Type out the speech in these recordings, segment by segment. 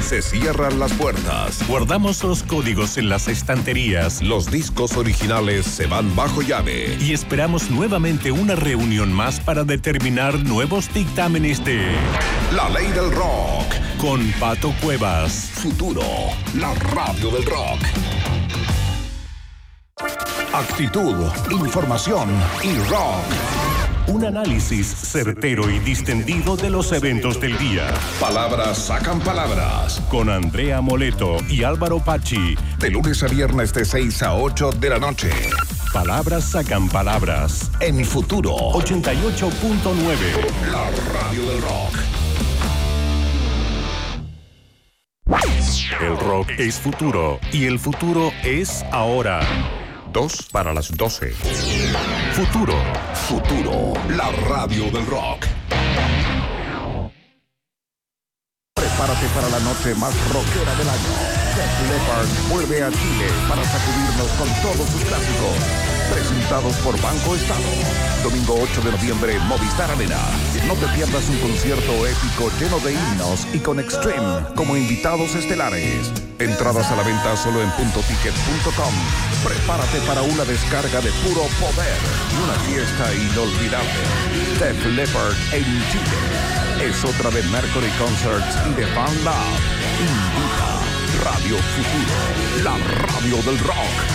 Se cierran las puertas. Guardamos los códigos en las estanterías. Los discos originales se van bajo llave. Y esperamos nuevamente una reunión más para determinar nuevos dictámenes de La Ley del Rock. Con Pato Cuevas. Futuro, la radio del rock. Actitud, información y rock. Un análisis certero y distendido de los eventos del día. Palabras sacan palabras. Con Andrea Moleto y Álvaro Pachi. De lunes a viernes de 6 a 8 de la noche. Palabras sacan palabras. En Futuro 88.9. La radio del rock. El rock es futuro y el futuro es ahora. 2 para las 12. Futuro. Futuro, la radio del rock. Prepárate para la noche más rockera del año. Def Leppard vuelve a Chile para sacudirnos con todos sus clásicos. Presentados por Banco Estado. Domingo 8 de noviembre, Movistar Arena. No te pierdas un concierto épico lleno de himnos y con Extreme como invitados estelares. Entradas a la venta solo en puntoticket.com. Prepárate para una descarga de puro poder y una fiesta inolvidable. Def Leppard en Chile. Es otra de Mercury Concerts y de Fan Lab. Invita Radio Futuro, la radio del rock.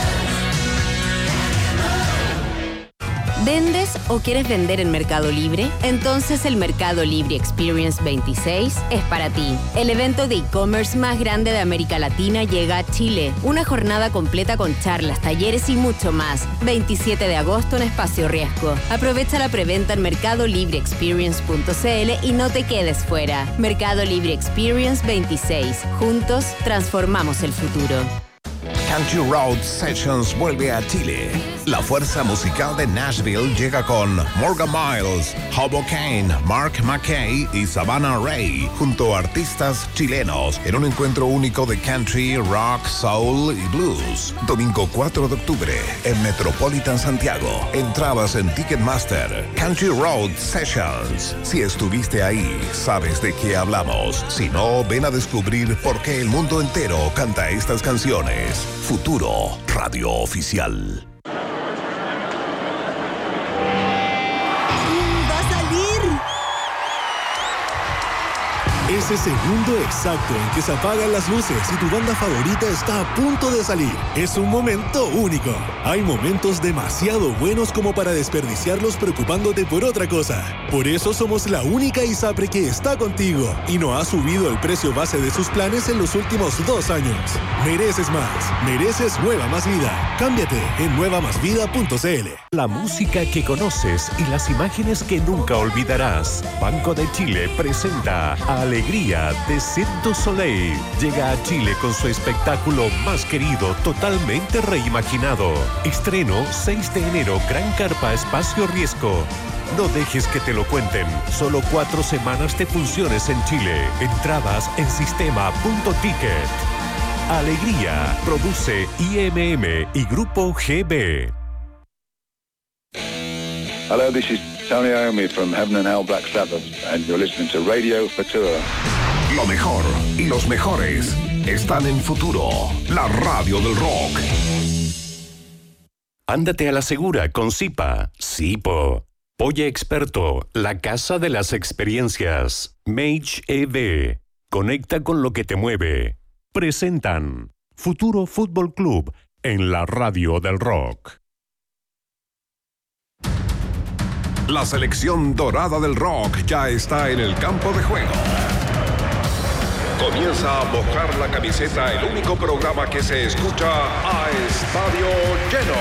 ¿Vendes o quieres vender en Mercado Libre? Entonces el Mercado Libre Experience 26 es para ti. El evento de e-commerce más grande de América Latina llega a Chile. Una jornada completa con charlas, talleres y mucho más. 27 de agosto en Espacio Riesgo. Aprovecha la preventa en mercadolibreexperience.cl y no te quedes fuera. Mercado Libre Experience 26. Juntos transformamos el futuro. Country Road Sessions vuelve a Chile. La fuerza musical de Nashville llega con Morgan Miles, Hobo Kane, Mark McKay y Savannah Ray, junto a artistas chilenos, en un encuentro único de country, rock, soul y blues. Domingo 4 de octubre, en Metropolitan Santiago. Entradas en Ticketmaster. Country Road Sessions. Si estuviste ahí, sabes de qué hablamos. Si no, ven a descubrir por qué el mundo entero canta estas canciones. Futuro, radio oficial. Ese segundo exacto en que se apagan las luces y tu banda favorita está a punto de salir. Es un momento único. Hay momentos demasiado buenos como para desperdiciarlos preocupándote por otra cosa. Por eso somos la única ISAPRE que está contigo y no ha subido el precio base de sus planes en los últimos 2 años. Mereces más. Mereces Nueva Más Vida. Cámbiate en nuevamasvida.cl. La música que conoces y las imágenes que nunca olvidarás. Banco de Chile presenta a Alegría de Cirque du Soleil. Llega a Chile con su espectáculo más querido, totalmente reimaginado. Estreno 6 de enero, Gran Carpa, Espacio Riesgo. No dejes que te lo cuenten. Solo 4 semanas de funciones en Chile. Entradas en sistema.ticket. Alegría. Produce IMM y Grupo GB. Hello, this is Tony Iommi from Heaven and Hell Black Sabbath, and you're listening to Radio Futura. Lo mejor y los mejores están en Futuro, la radio del rock. Ándate a la segura con Zipa. Zipo. Polla Experto, la casa de las experiencias. Mage EV. Conecta con lo que te mueve. Presentan Futuro Fútbol Club en la radio del rock. La selección dorada del rock ya está en el campo de juego. Comienza a mojar la camiseta, el único programa que se escucha a estadio lleno.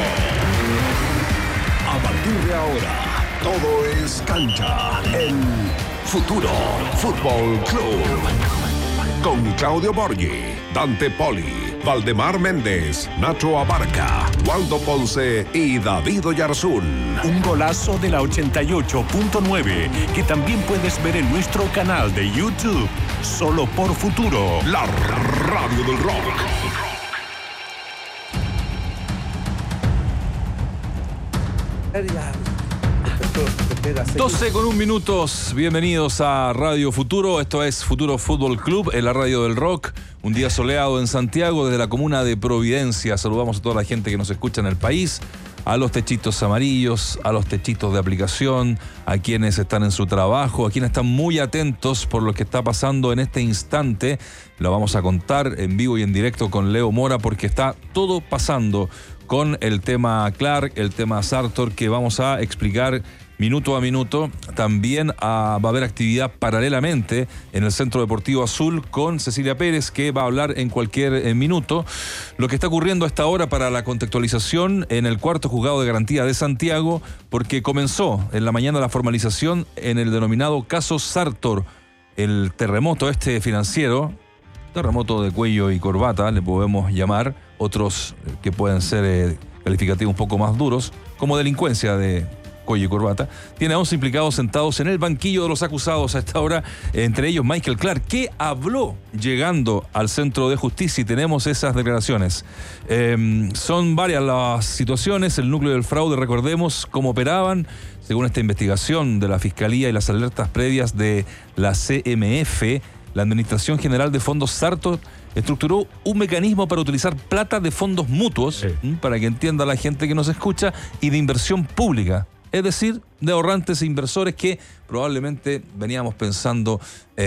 A partir de ahora, todo es cancha en Futuro Fútbol Club. Con Claudio Borghi, Dante Poli, Valdemar Méndez, Nacho Abarca, Waldo Ponce y David Oyarzún. Un golazo de la 88.9 que también puedes ver en nuestro canal de YouTube. Solo por Futuro, la radio del rock. 12:01. Bienvenidos a Radio Futuro. Esto es Futuro Fútbol Club, en la radio del rock. Un día soleado en Santiago, desde la comuna de Providencia. Saludamos a toda la gente que nos escucha en el país, a los techitos amarillos, a los techitos de aplicación, a quienes están en su trabajo, a quienes están muy atentos por lo que está pasando en este instante. Lo vamos a contar en vivo y en directo con Leo Mora, porque está todo pasando con el tema Clark, el tema Sartor, que vamos a explicar minuto a minuto. También va a haber actividad paralelamente en el Centro Deportivo Azul con Cecilia Pérez, que va a hablar en cualquier minuto. Lo que está ocurriendo a esta hora para la contextualización en el cuarto juzgado de garantía de Santiago, porque comenzó en la mañana la formalización en el denominado caso Sartor, el terremoto financiero, terremoto de cuello y corbata, le podemos llamar, otros que pueden ser calificativos un poco más duros, como delincuencia de cuello y corbata. Tiene a 11 implicados sentados en el banquillo de los acusados a esta hora, entre ellos Michael Clark, que habló llegando al centro de justicia, y tenemos esas declaraciones. Son varias las situaciones. El núcleo del fraude, recordemos cómo operaban, según esta investigación de la Fiscalía y las alertas previas de la CMF. La Administración General de Fondos Sartor estructuró un mecanismo para utilizar plata de fondos mutuos, para que entienda la gente que nos escucha, y de inversión pública. Es decir, de ahorrantes e inversores que probablemente veníamos pensando,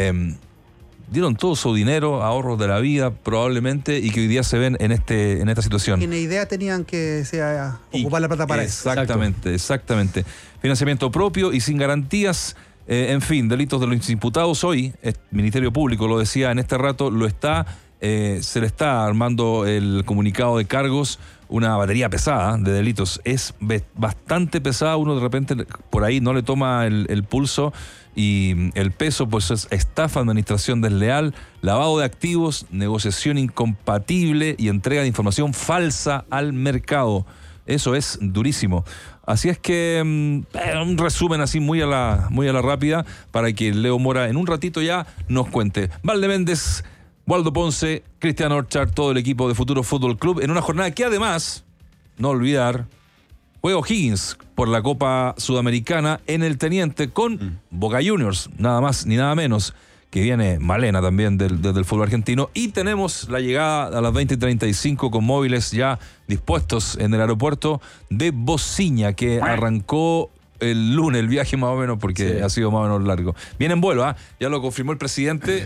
dieron todo su dinero, ahorros de la vida probablemente, y que hoy día se ven en esta situación. ¿Qué idea tenían que ocupar la plata para eso? Exactamente. Financiamiento propio y sin garantías. En fin, delitos de los imputados. Hoy el Ministerio Público, lo decía en este rato, se le está armando el comunicado de cargos, una batería pesada de delitos. Es bastante pesada, uno de repente por ahí no le toma el pulso y el peso, pues es estafa, administración desleal, lavado de activos, negociación incompatible y entrega de información falsa al mercado. Eso es durísimo. Así es que un resumen así muy a la rápida, para que Leo Mora en un ratito ya nos cuente. Valde Méndez, Waldo Ponce, Cristian Orchard, todo el equipo de Futuro Fútbol Club, en una jornada que además, no olvidar, juega O'Higgins por la Copa Sudamericana en el Teniente con Boca Juniors, nada más ni nada menos, que viene Malena también del fútbol argentino. Y tenemos la llegada a las 20:35 con móviles ya dispuestos en el aeropuerto de Bociña, que arrancó el lunes el viaje más o menos, porque ha sido más o menos largo. Viene en vuelo, ya lo confirmó el presidente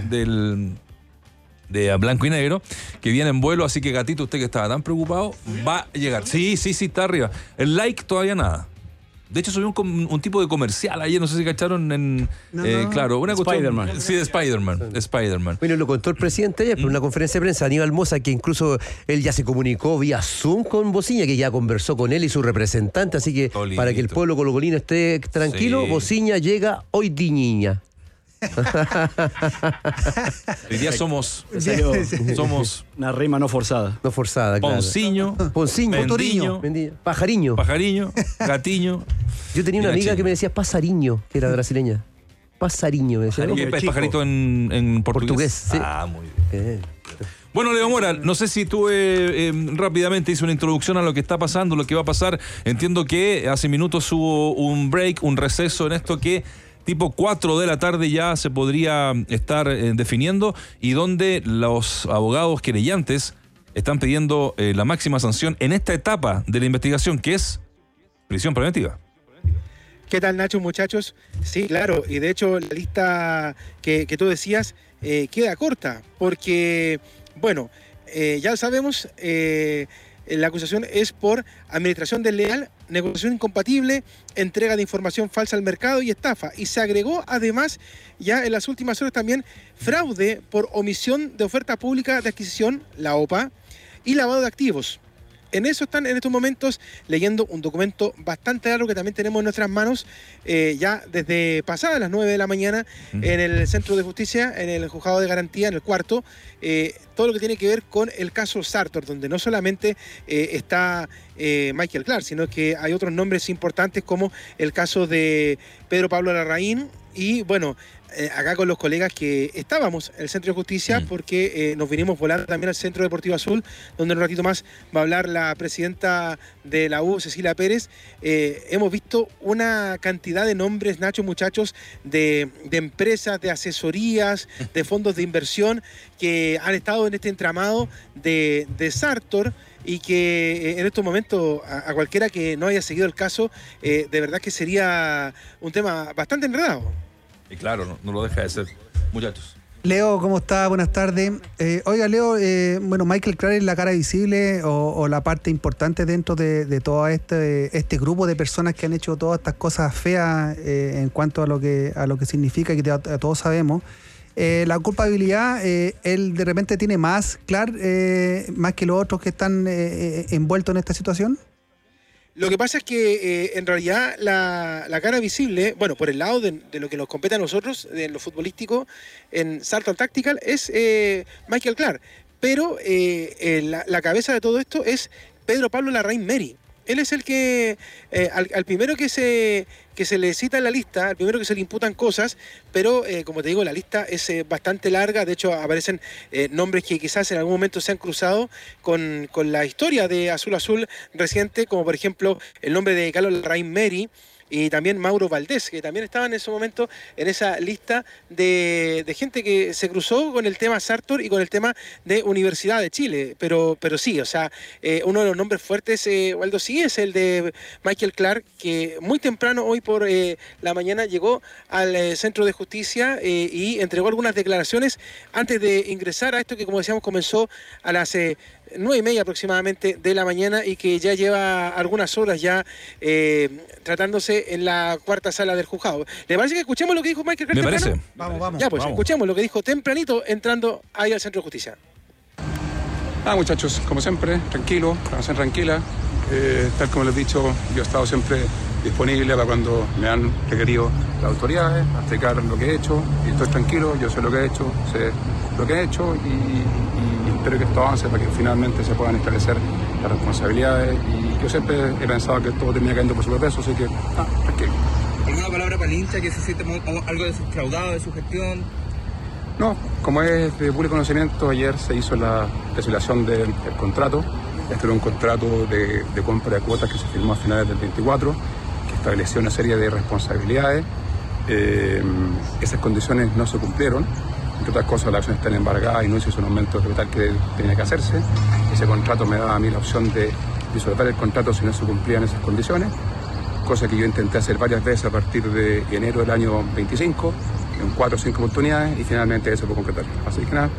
de Blanco y Negro, que viene en vuelo. Así que, Gatito, usted que estaba tan preocupado, va a llegar. Sí, está arriba. El like todavía nada. De hecho, soy un tipo de comercial ayer, no sé si cacharon claro, una Spider-Man. Sí, de Spider-Man. Bueno, lo contó el presidente ayer, por una conferencia de prensa, Aníbal Mosa, que incluso él ya se comunicó vía Zoom con Bociña, que ya conversó con él y su representante, así que Tolito. Para que el pueblo colocolino esté tranquilo, sí. Bociña llega hoy niña. Hoy día somos una rima no forzada. No forzada, claro. Ponciño, Mendiño, Pajariño, Gatiño. Yo tenía una amiga que me decía Pasariño, que era brasileña. Pasariño, me decía. ¿Es pajarito en portugués? Sí. Muy bien. Bueno, Leo Mora, no sé si tú rápidamente hice una introducción a lo que está pasando, lo que va a pasar. Entiendo que hace minutos hubo un break, un receso en esto que tipo 4 de la tarde ya se podría estar definiendo, y donde los abogados querellantes están pidiendo la máxima sanción en esta etapa de la investigación, que es prisión preventiva. ¿Qué tal, Nacho, muchachos? Sí, claro, y de hecho la lista que tú decías queda corta, porque, bueno, ya sabemos, la acusación es por administración desleal, negociación incompatible, entrega de información falsa al mercado y estafa. Y se agregó además, ya en las últimas horas también, fraude por omisión de oferta pública de adquisición, la OPA, y lavado de activos. En eso están en estos momentos leyendo un documento bastante largo que también tenemos en nuestras manos, ya desde pasadas las 9 de la mañana en el Centro de Justicia, en el Juzgado de Garantía, en el cuarto, todo lo que tiene que ver con el caso Sartor, donde no solamente está Michael Clark, sino que hay otros nombres importantes como el caso de Pedro Pablo Larraín y, bueno, acá con los colegas que estábamos en el Centro de Justicia, porque nos vinimos volando también al Centro Deportivo Azul, donde en un ratito más va a hablar la presidenta de la U, Cecilia Pérez. Hemos visto una cantidad de nombres, Nacho, muchachos, de empresas, de asesorías, de fondos de inversión que han estado en este entramado de Sartor, y que en estos momentos a cualquiera que no haya seguido el caso, de verdad que sería un tema bastante enredado. Y claro, no lo deja de ser, muchachos. Leo, ¿cómo está? Buenas tardes. Oiga, Leo, Michael Clark es la cara visible o la parte importante dentro de todo este grupo de personas que han hecho todas estas cosas feas en cuanto a lo que significa y que todos sabemos. La culpabilidad, él de repente tiene más, Clark, más que los otros que están envueltos en esta situación. Lo que pasa es que en realidad la cara visible, bueno, por el lado de lo que nos compete a nosotros, de lo futbolístico, en Sartor Tactical, es Michael Clark. Pero la cabeza de todo esto es Pedro Pablo Larraín Meri. Él es el que, al primero que se le cita en la lista, al primero que se le imputan cosas, pero como te digo, la lista es bastante larga. De hecho, aparecen nombres que quizás en algún momento se han cruzado con la historia de Azul Azul reciente, como por ejemplo el nombre de Carlos Larraín Meri, y también Mauro Valdés, que también estaban en ese momento en esa lista de gente que se cruzó con el tema Sartor y con el tema de Universidad de Chile. Pero sí, o sea, uno de los nombres fuertes, Waldo, sí es el de Michael Clark, que muy temprano, hoy por la mañana, llegó al Centro de Justicia y entregó algunas declaraciones antes de ingresar a esto que, como decíamos, comenzó a las 9:30 aproximadamente de la mañana y que ya lleva algunas horas ya tratándose en la cuarta sala del juzgado. ¿Le parece que escuchemos lo que dijo Michael Clark? Me parece. Vamos. Ya, pues, vamos. Escuchemos lo que dijo tempranito entrando ahí al Centro de Justicia. Muchachos, como siempre, tranquilo, trabajen tranquila. Tal como les he dicho, yo he estado siempre disponible para cuando me han requerido las autoridades, a explicar lo que he hecho, y estoy tranquilo, yo sé lo que he hecho, y espero que esto avance para que finalmente se puedan establecer las responsabilidades, y yo siempre he pensado que todo tenía que ir por su peso, así que tranquilo. ¿Alguna palabra para el hincha que se siente algo defraudado de su gestión? No, como es de público conocimiento, ayer se hizo la resolución del contrato. Este era un contrato de compra de cuotas que se firmó a finales del 24, que establecía una serie de responsabilidades. Esas condiciones no se cumplieron. Entre otras cosas, las acciones están embargadas y no se hizo un aumento de capital que tenía que hacerse. Ese contrato me daba a mí la opción de disolver el contrato si no se cumplían esas condiciones, cosa que yo intenté hacer varias veces a partir de enero del año 25, en 4 o 5 oportunidades, y finalmente eso pudo concretar. Así que nada.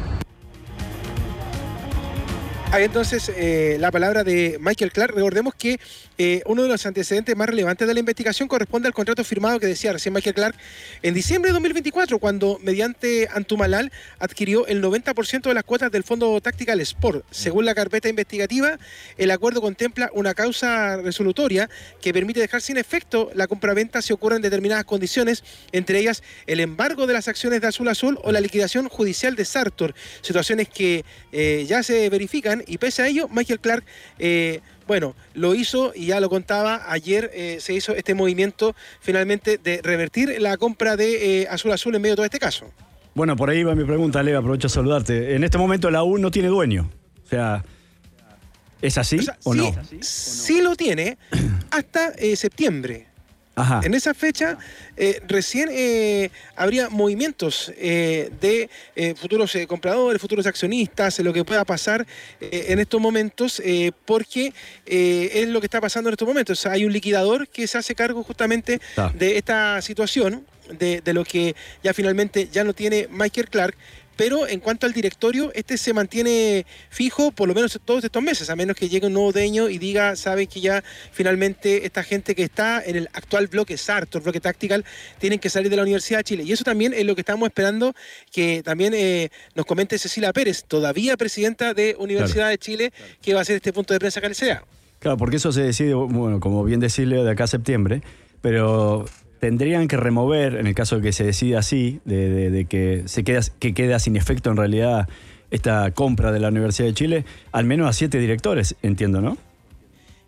Ahí entonces la palabra de Michael Clark. Recordemos que uno de los antecedentes más relevantes de la investigación corresponde al contrato firmado que decía recién Michael Clark en diciembre de 2024, cuando mediante Antumalal adquirió el 90% de las cuotas del Fondo Tactical Sport. Según la carpeta investigativa, el acuerdo contempla una causa resolutoria que permite dejar sin efecto la compraventa si ocurren determinadas condiciones, entre ellas el embargo de las acciones de Azul Azul o la liquidación judicial de Sartor, situaciones que ya se verifican. Y pese a ello, Michael Clark, lo hizo, y ya lo contaba, ayer se hizo este movimiento finalmente de revertir la compra de Azul Azul en medio de todo este caso. Bueno, por ahí va mi pregunta, Leo, aprovecho a saludarte. En este momento la U no tiene dueño. O sea, ¿es así o no? Sí lo tiene hasta septiembre. Ajá. En esa fecha recién habría movimientos de futuros compradores, futuros accionistas, lo que pueda pasar en estos momentos, porque es lo que está pasando en estos momentos. O sea, hay un liquidador que se hace cargo justamente de esta situación, de lo que ya finalmente ya no tiene Michael Clark. Pero en cuanto al directorio, este se mantiene fijo por lo menos todos estos meses, a menos que llegue un nuevo dueño y diga, saben que ya finalmente esta gente que está en el actual bloque Sartor, bloque Tactical, tienen que salir de la Universidad de Chile. Y eso también es lo que estamos esperando que también nos comente Cecilia Pérez, todavía presidenta de Universidad de Chile, que va a ser este punto de prensa que le sea. Claro, porque eso se decide, bueno, como bien decirle, de acá a septiembre, pero tendrían que remover, en el caso de que se decida así, de que queda sin efecto en realidad esta compra de la Universidad de Chile, al menos a 7 directores, entiendo, ¿no?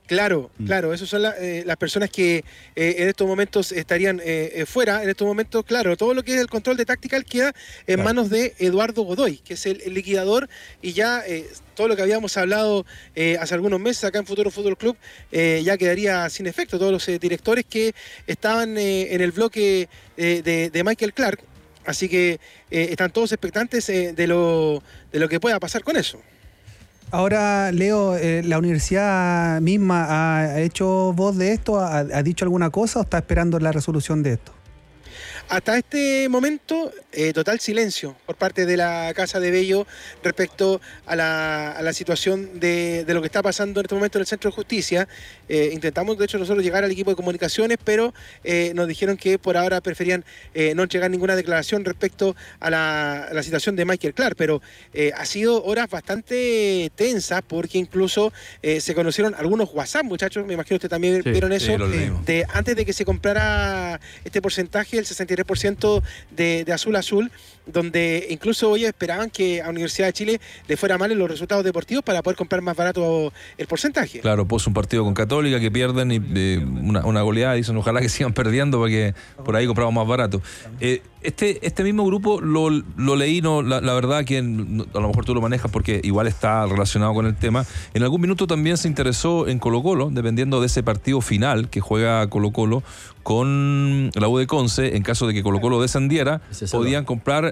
Claro, esas son las personas que en estos momentos estarían fuera. En estos momentos, claro, todo lo que es el control de Tactical queda en manos de Eduardo Godoy, que es el liquidador, y ya todo lo que habíamos hablado hace algunos meses acá en Futuro Fútbol Club ya quedaría sin efecto. Todos los directores que estaban en el bloque de Michael Clark, así que están todos expectantes de lo que pueda pasar con eso. Ahora, Leo, ¿la universidad misma ha hecho voz de esto? ¿Ha dicho alguna cosa o está esperando la resolución de esto? Hasta este momento, total silencio por parte de la Casa de Bello respecto a la situación de lo que está pasando en este momento en el Centro de Justicia. Intentamos, de hecho, nosotros llegar al equipo de comunicaciones, pero nos dijeron que por ahora preferían no entregar ninguna declaración respecto a la situación de Michael Clark, pero ha sido horas bastante tensas porque incluso se conocieron algunos WhatsApp, muchachos, me imagino que ustedes también vieron eso, de antes de que se comprara este porcentaje, el 63% de Azul, donde incluso hoy esperaban que a Universidad de Chile le fuera mal en los resultados deportivos para poder comprar más barato el porcentaje. Claro, puso un partido con Católica que pierden y una goleada, dicen ojalá que sigan perdiendo para que por ahí compramos más barato. Este mismo grupo lo leí, la verdad que a lo mejor tú lo manejas porque igual está relacionado con el tema. En algún minuto también se interesó en Colo-Colo, dependiendo de ese partido final que juega Colo-Colo con la U de Conce. En caso de que Colo-Colo descendiera, podían comprar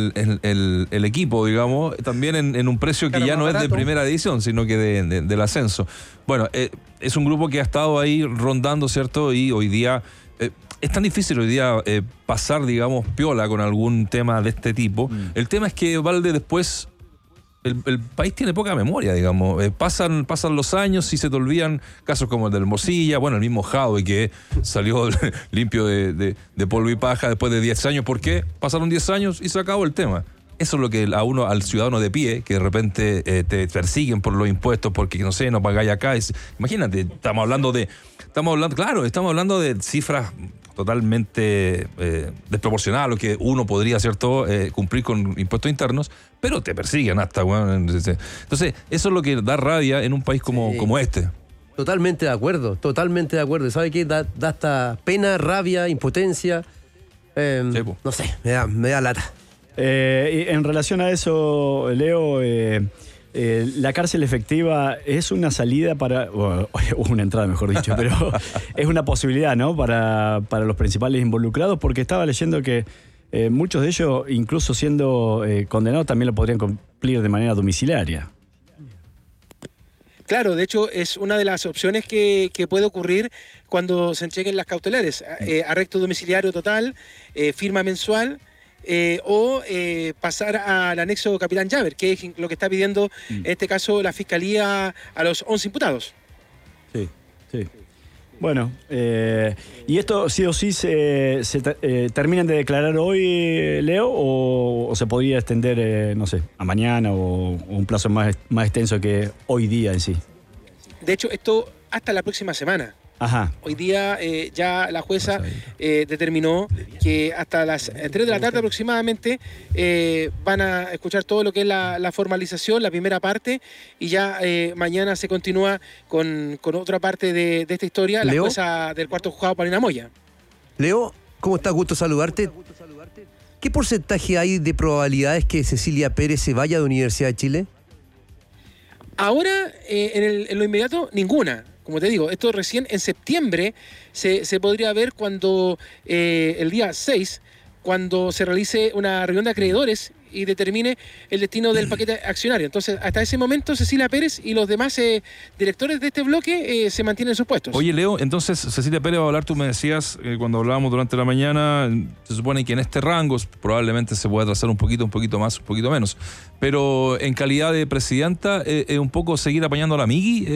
el equipo, digamos, también en un precio que ya no es de primera edición, sino que del ascenso. Bueno, es un grupo que ha estado ahí rondando, ¿cierto? Y hoy día es tan difícil pasar, digamos, piola con algún tema de este tipo. El tema es que, Valde, después el país tiene poca memoria, digamos. Pasan los años y se te olvidan casos como el del Mosilla, bueno, el mismo Jadwe que salió limpio de polvo y paja después de 10 años. ¿Por qué? Pasaron 10 años y se acabó el tema. Eso es lo que al ciudadano de pie, que de repente te persiguen por los impuestos porque, no sé, no pagáis acá. Imagínate, estamos hablando de cifras totalmente desproporcionadas a lo que uno podría, ¿cierto?, cumplir con impuestos internos, pero te persiguen hasta, bueno, entonces eso es lo que da rabia en un país como este. Totalmente de acuerdo. ¿Sabe qué? Da hasta pena, rabia, impotencia. No sé, me da lata. Y en relación a eso, Leo, la cárcel efectiva es una salida una entrada, mejor dicho, pero es una posibilidad, ¿no?, para los principales involucrados, porque estaba leyendo que muchos de ellos, incluso siendo condenados, también lo podrían cumplir de manera domiciliaria. Claro, de hecho es una de las opciones que puede ocurrir cuando se entreguen las cautelares. Arresto domiciliario total, firma mensual, o pasar al anexo Capitán Llaver, que es lo que está pidiendo en este caso la Fiscalía a los 11 imputados. Sí. Bueno, ¿y esto sí o sí se terminan de declarar hoy, Leo, o se podría extender, no sé, a mañana o un plazo más extenso que hoy día en sí? De hecho, esto hasta la próxima semana. Ajá. Hoy día ya la jueza determinó que hasta las 3 de la tarde aproximadamente van a escuchar todo lo que es la formalización, la primera parte, y ya mañana se continúa con otra parte de esta historia, Leo, la jueza del cuarto juzgado Paulina Moya. Leo, ¿cómo estás? Gusto saludarte. ¿Qué porcentaje hay de probabilidades que Cecilia Pérez se vaya de Universidad de Chile? Ahora, en lo inmediato, ninguna. Como te digo, esto recién en septiembre se podría ver cuando el día 6, cuando se realice una reunión de acreedores y determine el destino del paquete accionario. Entonces, hasta ese momento, Cecilia Pérez y los demás directores de este bloque se mantienen en sus puestos. Oye, Leo, entonces Cecilia Pérez va a hablar, tú me decías cuando hablábamos durante la mañana, se supone que en este rango probablemente se puede trazar un poquito más, un poquito menos. Pero en calidad de presidenta, un poco seguir apañando a la Migui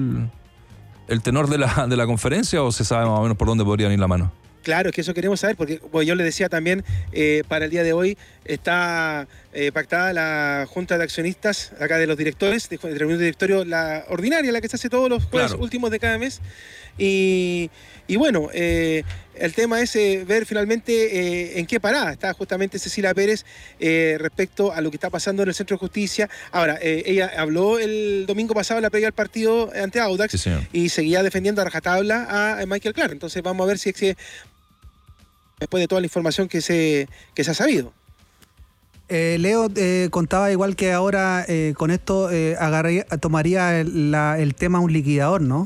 el tenor de la conferencia, o se sabe más o menos por dónde podrían ir la mano? Claro, es que eso queremos saber, porque como yo les decía también, para el día de hoy está pactada la Junta de Accionistas, acá de los directores, de reunión de directorio, la ordinaria, la que se hace todos los jueves últimos de cada mes. Y bueno, el tema es ver finalmente en qué parada está justamente Cecilia Pérez respecto a lo que está pasando en el Centro de Justicia. Ahora, ella habló el domingo pasado en la previa al partido ante Audax, sí, y seguía defendiendo a rajatabla a Michael Clark. Entonces vamos a ver si es que después de toda la información que se ha sabido. Leo contaba igual que ahora con esto tomaría el tema un liquidador, ¿no?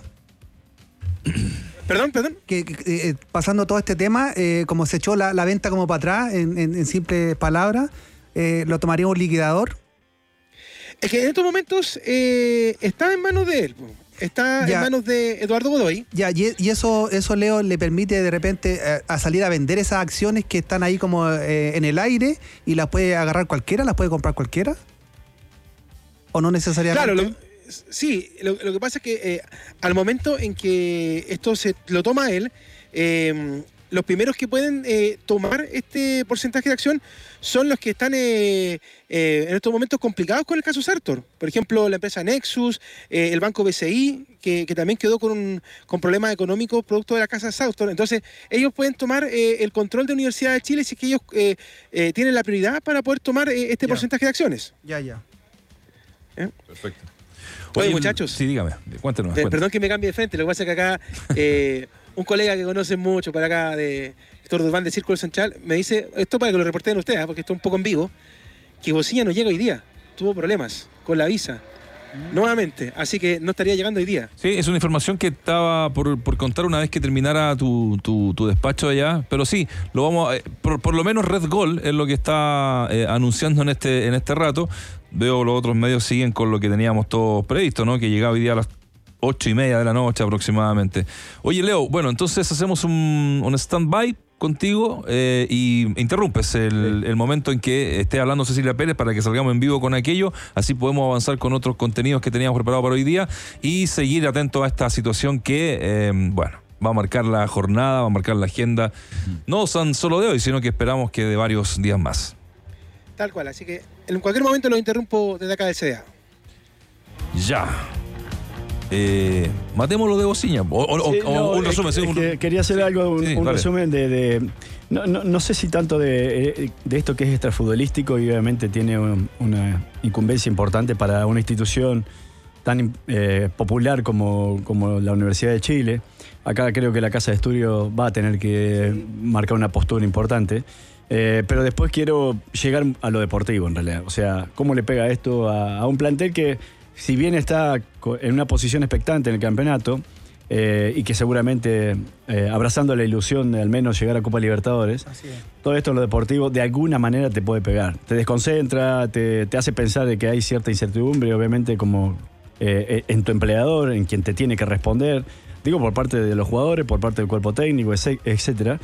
Perdón. Que pasando todo este tema, como se echó la venta como para atrás, en simples palabras, ¿lo tomaría un liquidador? Es que en estos momentos está en manos de él. Está en manos de Eduardo Godoy. Ya, y eso, Leo, le permite de repente a salir a vender esas acciones que están ahí como en el aire, y las puede agarrar cualquiera, las puede comprar cualquiera. ¿O no necesariamente? Claro, sí, lo que pasa es que al momento en que esto se lo toma él, los primeros que pueden tomar este porcentaje de acción son los que están en estos momentos complicados con el caso Sartor. Por ejemplo, la empresa Nexus, el banco BCI, que también quedó con problemas económicos producto de la casa Sartor. Entonces, ellos pueden tomar el control de Universidad de Chile si es que ellos tienen la prioridad para poder tomar este porcentaje de acciones. Ya. Perfecto. Oye, muchachos. Sí, dígame, cuéntenos. Perdón que me cambie de frente, lo que pasa es que acá un colega que conoce mucho para acá, de Héctor Durban de Círculo Central, me dice, esto para que lo reporten ustedes, porque esto es un poco en vivo, que Bocilla no llega hoy día, tuvo problemas con la visa. Nuevamente, así que no estaría llegando hoy día. Sí, es una información que estaba por contar una vez que terminara tu despacho allá, pero sí, lo vamos por lo menos Red Gol es lo que está anunciando en este rato. Veo los otros medios siguen con lo que teníamos todos previsto, ¿no? Que llegaba hoy día a las 8:30 de la noche aproximadamente. Oye, Leo, bueno, entonces hacemos un stand-by contigo y interrumpes el momento en que esté hablando Cecilia Pérez para que salgamos en vivo con aquello, así podemos avanzar con otros contenidos que teníamos preparados para hoy día y seguir atentos a esta situación que, va a marcar la jornada, va a marcar la agenda, no tan solo de hoy, sino que esperamos que de varios días más. Tal cual, así que en cualquier momento lo interrumpo desde acá del CDA. Ya. Matémoslo de Bocilla. Un resumen. Quería hacer algo, un resumen de no sé si tanto de esto que es extrafutbolístico, y obviamente tiene una incumbencia importante para una institución tan popular como la Universidad de Chile. Acá creo que la Casa de Estudio va a tener que marcar una postura importante. Pero después quiero llegar a lo deportivo, en realidad. O sea, ¿cómo le pega esto a un plantel que, si bien está en una posición expectante en el campeonato, y que seguramente abrazando la ilusión de al menos llegar a Copa Libertadores, todo esto, lo deportivo, de alguna manera te puede pegar. Te desconcentra, te hace pensar de que hay cierta incertidumbre, obviamente, como en tu empleador, en quien te tiene que responder. Digo, por parte de los jugadores, por parte del cuerpo técnico, etcétera.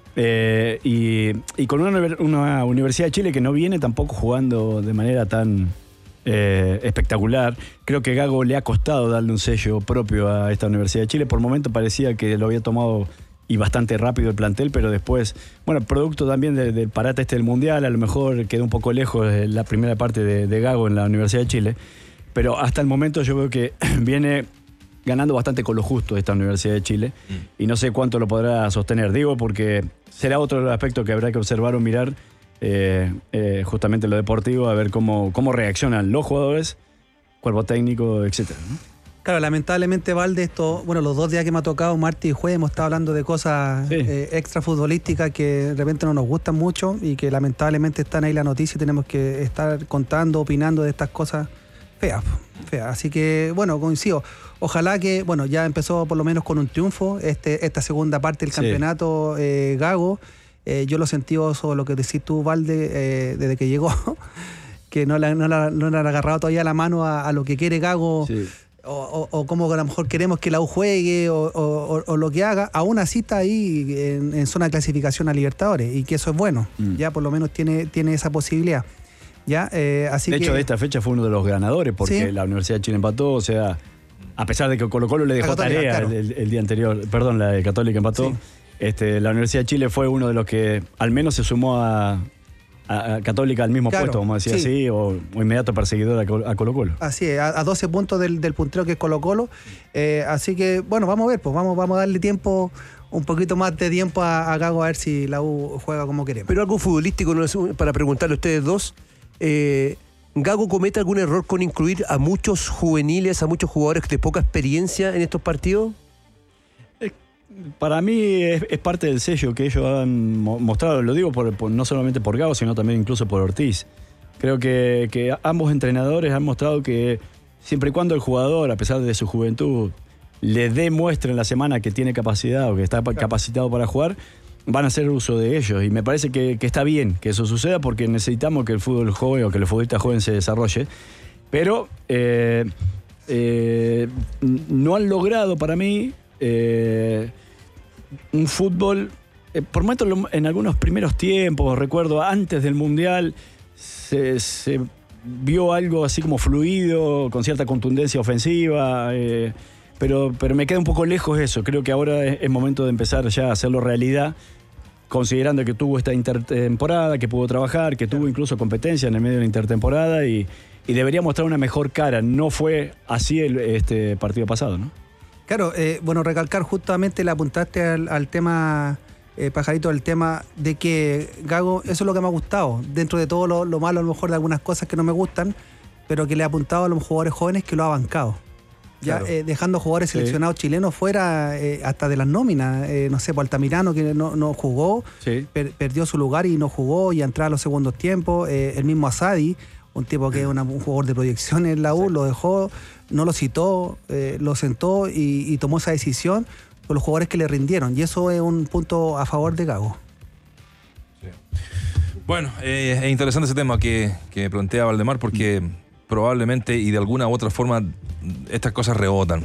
Y con una Universidad de Chile que no viene tampoco jugando de manera tan espectacular. Creo que Gago le ha costado darle un sello propio a esta Universidad de Chile. Por momentos parecía que lo había tomado y bastante rápido el plantel, pero después, producto también del parate del Mundial, a lo mejor quedó un poco lejos la primera parte de Gago en la Universidad de Chile. Pero hasta el momento yo veo que viene ganando bastante con lo justo esta Universidad de Chile, y no sé cuánto lo podrá sostener. Digo, porque será otro aspecto que habrá que observar o mirar, justamente lo deportivo, a ver cómo reaccionan los jugadores, cuerpo técnico, etcétera, ¿no? Claro, lamentablemente, Valde, los 2 días que me ha tocado, martes y jueves, hemos estado hablando de cosas extra futbolísticas que de repente no nos gustan mucho y que lamentablemente están ahí la noticia y tenemos que estar contando, opinando de estas cosas feas. Así que, coincido. Ojalá que, ya empezó por lo menos con un triunfo esta segunda parte del campeonato, Gago. Yo lo sentí sobre lo que decís tú, Valde, desde que llegó, que no le han agarrado todavía la mano a lo que quiere Gago. Sí. O cómo a lo mejor queremos que la U juegue o lo que haga. Aún así está ahí en zona de clasificación a Libertadores, y que eso es bueno. Ya por lo menos tiene esa posibilidad. ¿Ya? Así de hecho, de esta fecha fue uno de los ganadores, porque la Universidad de Chile empató, o sea, a pesar de que Colo-Colo le dejó Católica, tarea el día anterior, perdón, la de Católica empató, la Universidad de Chile fue uno de los que al menos se sumó a Católica al mismo puesto, vamos a decir así, o inmediato perseguidor a Colo-Colo. Así es, a 12 puntos del puntero que es Colo-Colo. Así que, vamos a ver, pues vamos a darle tiempo un poquito más de tiempo a Gago, a ver si la U juega como queremos. Pero algo futbolístico, no es para preguntarle a ustedes dos. ¿Gago comete algún error con incluir a muchos juveniles, a muchos jugadores de poca experiencia en estos partidos? Para mí es parte del sello que ellos han mostrado, lo digo no solamente por Gago, sino también incluso por Ortiz. Creo que ambos entrenadores han mostrado que siempre y cuando el jugador, a pesar de su juventud, le demuestre en la semana que tiene capacidad o que está capacitado para jugar, van a hacer uso de ellos. Y me parece que está bien que eso suceda porque necesitamos que el fútbol joven o que el futbolista joven se desarrolle. Pero no han logrado para mí un fútbol, por momentos en algunos primeros tiempos, recuerdo antes del Mundial, se vio algo así como fluido, con cierta contundencia ofensiva, pero me queda un poco lejos eso. Creo que ahora es momento de empezar ya a hacerlo realidad, considerando que tuvo esta intertemporada, que pudo trabajar, que tuvo incluso competencia en el medio de la intertemporada y debería mostrar una mejor cara. No fue así este partido pasado, ¿no? Claro, bueno, recalcar justamente, le apuntaste al tema, Pajarito, al tema de que Gago, eso es lo que me ha gustado, dentro de todo lo malo a lo mejor de algunas cosas que no me gustan, pero que le ha apuntado a los jugadores jóvenes que lo ha bancado. Ya, claro. Dejando jugadores seleccionados chilenos fuera hasta de las nóminas, no sé, por Altamirano que no jugó, perdió su lugar y no jugó y entraba a los segundos tiempos, el mismo Asadi, un tipo que es un jugador de proyección en la U, lo dejó, no lo citó, lo sentó y tomó esa decisión por los jugadores que le rindieron, y eso es un punto a favor de Gago. Sí. Bueno, es interesante ese tema que plantea Valdemar, porque probablemente y de alguna u otra forma estas cosas rebotan.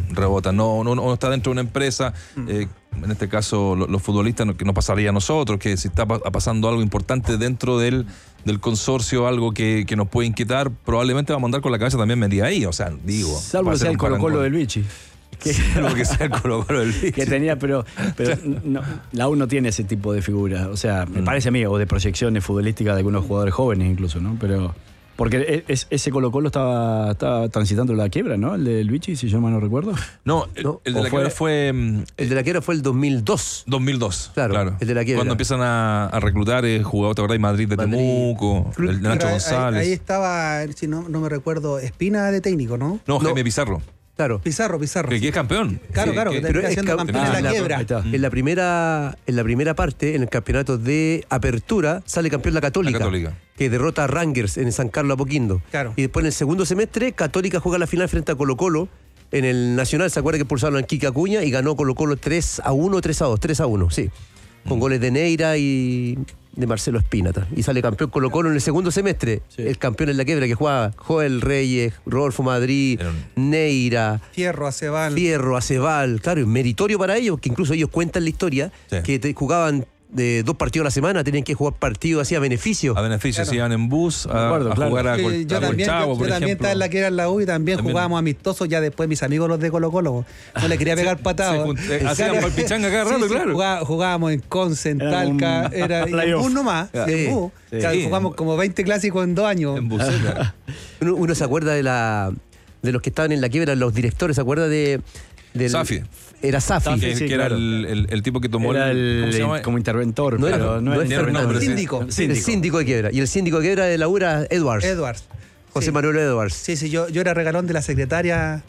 No está dentro de una empresa, en este caso los futbolistas, que no pasaría a nosotros, que si está pasando algo importante dentro del consorcio, algo que nos puede inquietar, probablemente vamos a andar con la cabeza también metida ahí, o sea, digo. Salvo que sea el Colo-Colo del Vichy. Salvo que sea el Colo-Colo del Vichy. Que tenía, pero no, la U no tiene ese tipo de figuras, o sea, me parece a mí, o de proyecciones futbolísticas de algunos jugadores jóvenes incluso, ¿no? Pero porque ese Colo-Colo estaba transitando la quiebra, ¿no? El del Vichy, si yo mal no recuerdo. No, el de la quiebra fue... El de la quiebra fue el 2002. 2002, claro. El de la quiebra. Cuando empiezan a reclutar jugadores, ¿te acordás? Madrid de Temuco, el Nacho González. Ahí estaba, si no me recuerdo, Espina de técnico, ¿no? No, Jaime Pizarro. Claro. Pizarro. Que es campeón. Claro, sí, que termina siendo campeón en la quiebra. En la primera parte, en el campeonato de apertura, sale campeón la Católica. Que derrota a Rangers en San Carlos Apoquindo. Claro. Y después en el segundo semestre, Católica juega la final frente a Colo-Colo. En el Nacional, ¿se acuerda que expulsaron a Kike Acuña? Y ganó Colo-Colo 3-1, 3-1, sí. Con goles de Neira y de Marcelo Espínata. Y sale campeón Colo-Colo en el segundo semestre. Sí. El campeón en la quiebra que jugaba Joel Reyes, Rodolfo Madrid, Neira, Fierro, Acebal. Claro, y meritorio para ellos, que incluso ellos cuentan la historia, que jugaban de 2 partidos a la semana, tenían que jugar partidos así a beneficio. Claro. Se iban en bus a jugar a Yo también estaba en la que era en la U y también jugábamos amistosos, ya después mis amigos los de Colo-Colo. No le quería pegar patadas. Hacíamos el pichanga cada rato, claro. Jugábamos en Conce, en Talca, en bus nomás. En bus. Claro, jugamos como 20 clásicos en 2 años. En bus, uno se acuerda de los que estaban en la quiebra, los directores, ¿se acuerda del Safi? Era Safi. Que era el tipo que tomó era como interventor. No era el síndico. El síndico de quiebra. Y el síndico de quiebra de la U era Edwards. José Manuel Edwards. Sí, yo era regalón de la secretaria.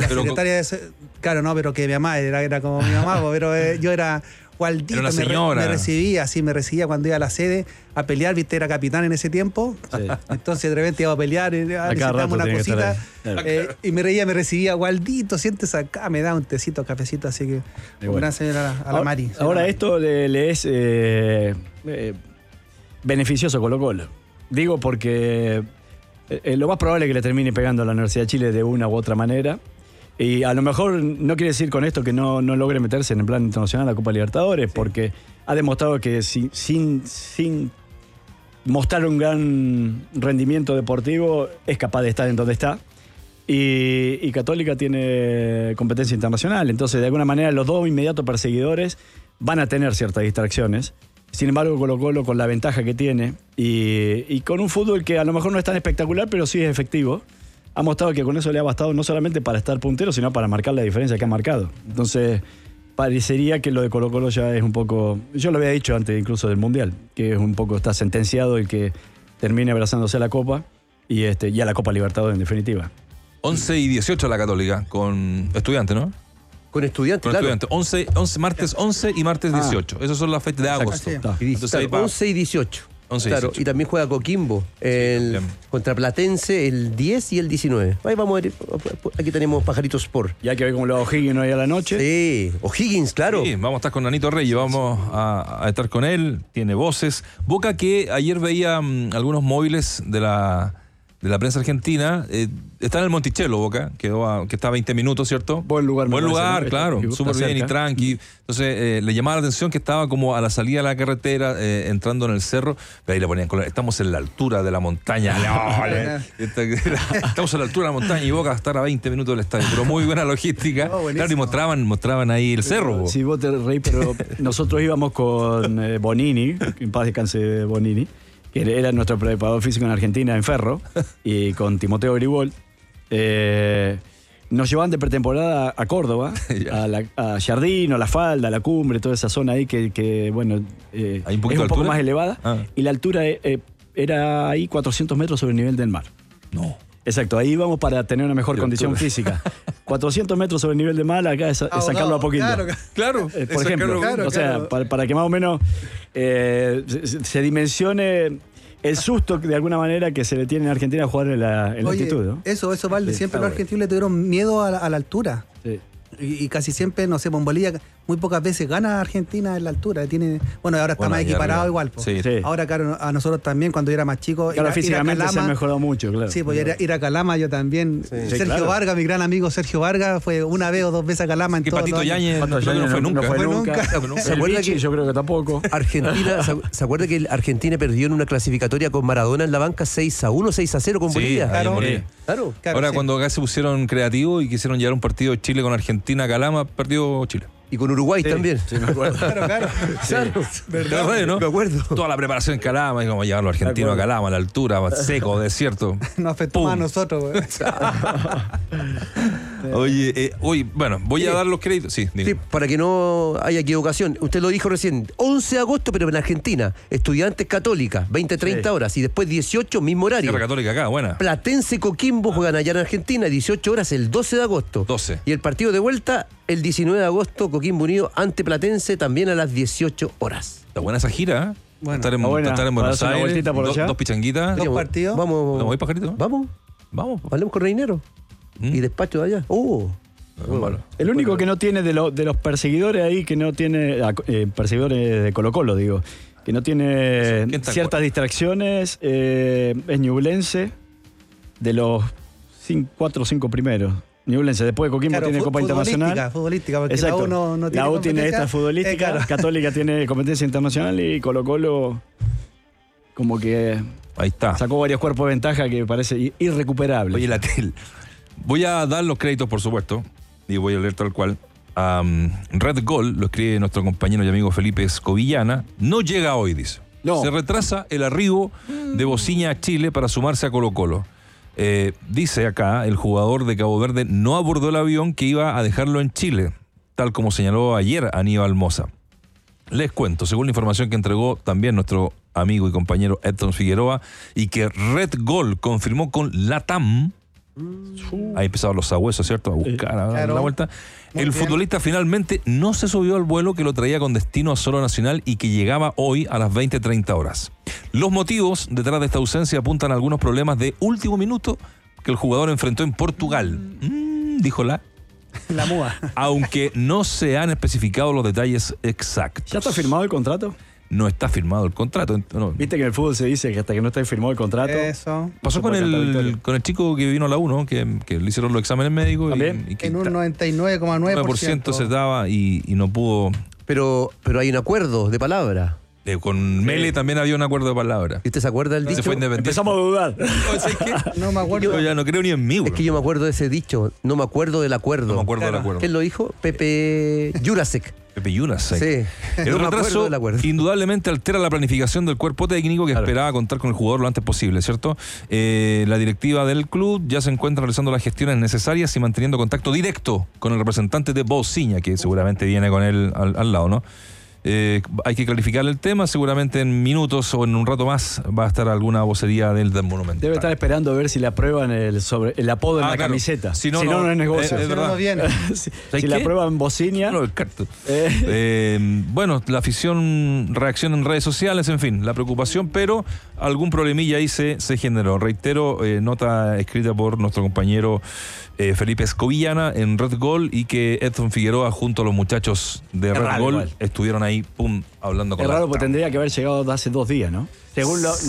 Claro, no, pero que mi mamá era como mi mamá, pero yo era Gualdito. Era una señora. Me recibía cuando iba a la sede a pelear, viste, era capitán en ese tiempo. Sí. Entonces de repente iba a pelear, necesitábamos una cosita. Y me recibía, Gualdito, siéntese acá, me da un tecito, cafecito, así que una señora a la Mari. Ahora esto le es beneficioso a Colo-Colo. Digo porque lo más probable es que le termine pegando a la Universidad de Chile de una u otra manera. Y a lo mejor no quiere decir con esto que no logre meterse en el plan internacional a la Copa Libertadores, porque ha demostrado que sin mostrar un gran rendimiento deportivo es capaz de estar en donde está. Y Católica tiene competencia internacional, entonces de alguna manera los dos inmediatos perseguidores van a tener ciertas distracciones. Sin embargo, Colo-Colo, con la ventaja que tiene y con un fútbol que a lo mejor no es tan espectacular, pero sí es efectivo, ha mostrado que con eso le ha bastado no solamente para estar puntero, sino para marcar la diferencia que ha marcado. Entonces, parecería que lo de Colo-Colo ya es un poco... Yo lo había dicho antes incluso del Mundial, que es un poco, está sentenciado el que termine abrazándose a la Copa y a la Copa Libertadores en definitiva. 11 y 18 la Católica, con Estudiantes, ¿no? Con Estudiantes, con claro. Estudiantes. 11, martes 11 y martes 18. Esas son las fechas de agosto. Entonces, ahí 11 y 18. 11 y claro, 18. y también juega Coquimbo contra Platense el 10 y el 19. Ahí vamos a ver, aquí tenemos Pajaritos Sport. Ya que ve cómo lo O'Higgins hoy a la noche. Sí, O'Higgins, claro. Sí, vamos a estar con Nanito Reyes, vamos a estar con él, tiene voces. Boca, que ayer veía algunos móviles de la prensa argentina, está en el Monticello, Boca, que está a 20 minutos, ¿cierto? Buen lugar, claro, súper bien y tranqui. Entonces le llamaba la atención que estaba como a la salida de la carretera, entrando en el cerro, pero ahí le ponían color. Estamos en la altura de la montaña. Estamos a la altura de la montaña y Boca va a estar a 20 minutos del estadio, pero muy buena logística. Claro, y mostraban ahí el cerro. Sí, vos te reí, pero nosotros íbamos con Bonini, que en paz descanse Bonini, que era nuestro preparador físico en Argentina, en Ferro, y con Timoteo Gribol. Nos llevaban de pretemporada a Córdoba, a Jardín, a La Falda, a La Cumbre, toda esa zona ahí que bueno, ¿hay un es un poco altura? más elevada. Y la altura era ahí 400 metros sobre el nivel del mar. No. Exacto, ahí íbamos para tener una mejor condición física. 400 metros sobre el nivel del mar, acá es sacarlo a poquito. Claro, por ejemplo. O sea, para que más o menos se dimensione el susto de alguna manera que se le tiene en Argentina a jugar en la altitud, ¿no? Eso, Valde. Siempre los argentinos le tuvieron miedo a la altura. Sí. Y casi siempre, no sé, en Bolivia muy pocas veces gana Argentina en la altura. Bueno, ahora está más equiparado igual. Sí. Ahora, claro, a nosotros también, cuando yo era más chico, claro, físicamente se ha mejorado mucho, claro. Sí, pues ir a Calama yo también. Sí, Sergio Vargas, mi gran amigo Sergio Vargas, fue una vez o dos veces a Calama en que todo. Patito Yáñez no fue nunca. No fue nunca. ¿Se acuerda que yo creo que tampoco? Argentina, ¿se acuerda que Argentina perdió en una clasificatoria con Maradona en la banca 6-1, 6-0 con Bolivia? Claro. Ahora, cuando acá se pusieron creativos y quisieron llevar un partido de Chile con Argentina a Calama, perdió Chile. Y con Uruguay también. Sí, me acuerdo. Claro. ¿Verdad? ¿No? Me acuerdo. Toda la preparación en Calama, y como llevar a los argentinos a Calama, a la altura, seco, desierto. Nos afectó más a nosotros, güey. Oye, bueno, voy a dar los créditos. Sí, sí, para que no haya equivocación. Usted lo dijo recién, 11 de agosto, pero en Argentina. Estudiantes Católica, 20-30 horas. Y después 18, mismo horario. Sierra Católica acá, buena. Platense Coquimbo juegan allá en Argentina, 18 horas el 12 de agosto. 12. Y el partido de vuelta, el 19 de agosto, Coquimbo Unido ante Platense, también a las 18 horas. Está buena esa gira, ¿eh? Bueno, estar en Buenos Aires, dos pichanguitas. ¿Dos partidos? Vamos. ¿Vamos a ir, pajarito? Vamos. Hablemos con Reinero. Y despacho de allá. Bueno. El único que no tiene de los perseguidores ahí, que no tiene, perseguidores de Colo-Colo, digo, que no tiene ciertas distracciones, es Ñublense, de los 4 o 5 primeros. Ñublense, después de Coquimbo tiene Copa Internacional. Futbolística, porque exacto. la U no tiene la U tiene esta futbolística, claro. Católica tiene competencia internacional y Colo-Colo como que ahí está. Sacó varios cuerpos de ventaja que parece irrecuperable. Oye, Latel, voy a dar los créditos, por supuesto, y voy a leer tal cual. Red Gol, lo escribe nuestro compañero y amigo Felipe Escobillana, no llega hoy, dice. No. Se retrasa el arribo de Bociña a Chile para sumarse a Colo-Colo. Dice acá, el jugador de Cabo Verde no abordó el avión que iba a dejarlo en Chile, tal como señaló ayer Aníbal Mosa. Les cuento, según la información que entregó también nuestro amigo y compañero Edson Figueroa, y que Red Gol confirmó con LATAM, ahí empezaron los sabuesos, ¿cierto? A buscar, a dar la vuelta. El futbolista finalmente no se subió al vuelo que lo traía con destino a Solo Nacional y que llegaba hoy a las 20:30 horas. Los motivos detrás de esta ausencia apuntan a algunos problemas de último minuto que el jugador enfrentó en Portugal. Dijo la MUA. Aunque no se han especificado los detalles exactos. ¿Ya está firmado el contrato? No está firmado el contrato. No. Viste que en el fútbol se dice que hasta que no está firmado el contrato. Eso. Pasó con el chico que vino a la 1, que le hicieron los exámenes médicos. ¿También? Y que en un 99,9% se daba y no pudo. Pero hay un acuerdo de palabra. Con Mele también había un acuerdo de palabra. ¿Y usted se acuerda del dicho? Se fue Independiente. Empezamos a dudar. ¿Sabes qué? No me acuerdo. Yo ya no creo ni en mí, Es que yo me acuerdo de ese dicho, no me acuerdo del acuerdo. No me acuerdo del acuerdo. ¿Quién lo dijo? Pepe Jurasek. Pepe Jurasek. Sí. El No me acuerdo retraso del acuerdo. indudablemente altera la planificación del cuerpo técnico que esperaba contar con el jugador lo antes posible, ¿cierto? La directiva del club ya se encuentra realizando las gestiones necesarias y manteniendo contacto directo con el representante de Bociña, que seguramente viene con él al lado, ¿no? Hay que clarificar el tema, seguramente en minutos o en un rato más va a estar alguna vocería del Monumental. Debe estar esperando a ver si le aprueban el apodo en la claro. camiseta. Si no, no es negocio. es verdad. No viene. si le aprueban Bociña. No, descarto. Bueno, la afición reacciona en redes sociales, en fin, la preocupación, pero algún problemilla ahí se generó. Reitero, nota escrita por nuestro compañero Felipe Escobillana en Red Gol, y que Edson Figueroa junto a los muchachos de Red Gol estuvieron ahí, hablando con Es raro porque tendría que haber llegado hace 2 días, ¿no? Según la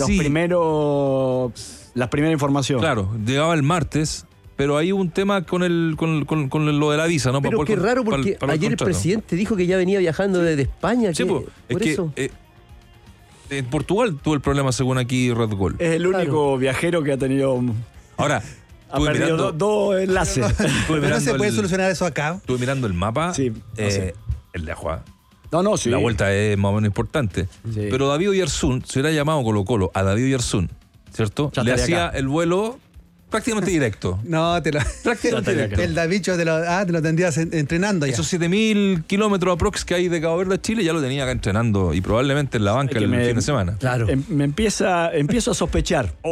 primera información. Claro, llegaba el martes, pero hay un tema con lo de la visa, ¿no? Pero qué raro, porque ayer el presidente dijo que ya venía viajando desde España. Sí, por eso. En Portugal tuvo el problema, según aquí Red Gol. Es el único viajero que ha tenido... Ahora, ha perdido 2 enlaces. ¿No se puede solucionar eso acá? Estuve mirando el mapa. Sí, el de Ajuá. No, sí. La vuelta es más o menos importante. Sí. Pero David Oyarzún, se hubiera llamado Colo-Colo a David Oyarzún, ¿cierto? Ya le hacía acá. el vuelo prácticamente directo. No, Prácticamente directo. el Davicho te lo tendrías entrenando ya. Esos 7.000 kilómetros aprox que hay de Cabo Verde a Chile ya lo tenía acá entrenando, y probablemente en la banca el fin de semana. Claro. Empiezo a sospechar.